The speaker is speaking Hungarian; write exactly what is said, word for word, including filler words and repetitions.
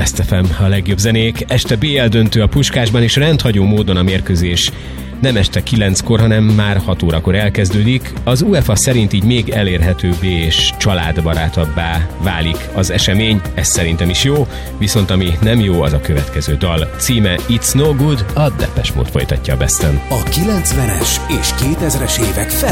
Blast ef em, a legjobb zenék. Este bé el döntő a Puskásban, és rendhagyó módon a mérkőzés nem este kilenckor, hanem már hat órakor elkezdődik. Az UEFA szerint így még elérhetőbbé és családbarátabbá válik az esemény. Ez szerintem is jó, viszont ami nem jó, az a következő dal. Címe It's No Good, a Depeche Mode folytatja a Besten. A kilencvenes és kétezres évek fel